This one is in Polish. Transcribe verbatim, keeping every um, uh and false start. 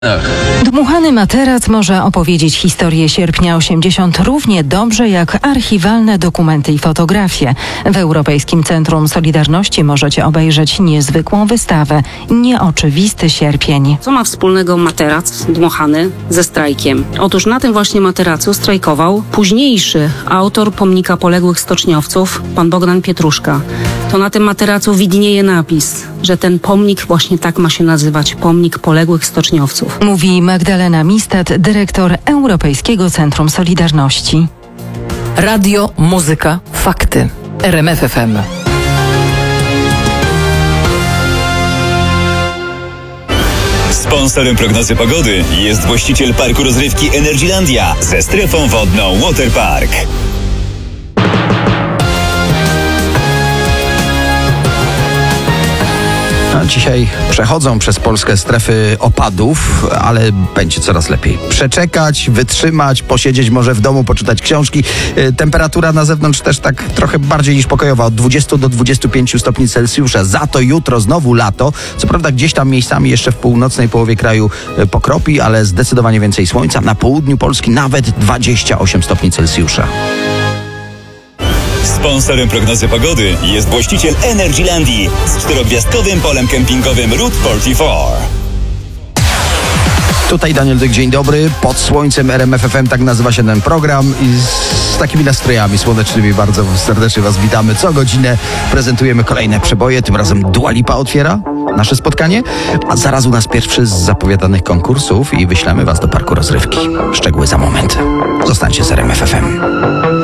Dmuchany materac może opowiedzieć historię sierpnia osiemdziesiątego równie dobrze jak archiwalne dokumenty i fotografie. W Europejskim Centrum Solidarności możecie obejrzeć niezwykłą wystawę Nieoczywisty sierpień. Co ma wspólnego materac dmuchany ze strajkiem? Otóż na tym właśnie materacu strajkował późniejszy autor pomnika poległych stoczniowców, pan Bogdan Pietruszka. To na tym materacu widnieje napis, że ten pomnik właśnie tak ma się nazywać, pomnik poległych stoczniowców. Mówi Magdalena Mistat, dyrektor Europejskiego Centrum Solidarności. Radio, muzyka, fakty. R M F F M. Sponsorem prognozy pogody jest właściciel parku rozrywki Energylandia ze strefą wodną Waterpark. Dzisiaj przechodzą przez Polskę strefy opadów, ale będzie coraz lepiej. Przeczekać, wytrzymać, posiedzieć może w domu, poczytać książki. Temperatura na zewnątrz też tak trochę bardziej niż pokojowa, od dwudziestu do dwudziestu pięciu stopni Celsjusza. Za to jutro znowu lato. Co prawda gdzieś tam miejscami jeszcze w północnej połowie kraju pokropi, ale zdecydowanie więcej słońca. Na południu Polski nawet dwadzieścia osiem stopni Celsjusza. Sponsorem prognozy pogody jest właściciel Energylandii z czterogwiazdkowym polem kempingowym Route czterdzieści cztery. Tutaj Daniel Dyk, dzień dobry. Pod słońcem R M F F M, tak nazywa się ten program i z takimi nastrojami słonecznymi bardzo serdecznie Was witamy. Co godzinę prezentujemy kolejne przeboje, tym razem Dua Lipa otwiera nasze spotkanie, a zaraz u nas pierwszy z zapowiadanych konkursów i wyślemy Was do parku rozrywki. Szczegóły za moment. Zostańcie z R M F F M.